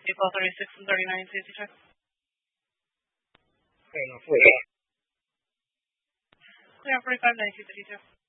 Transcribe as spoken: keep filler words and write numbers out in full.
Vehicle thirty-six and thirty-nine, safety check. Okay, no, forty. Clear on forty-five, ninety-two, fifty-two.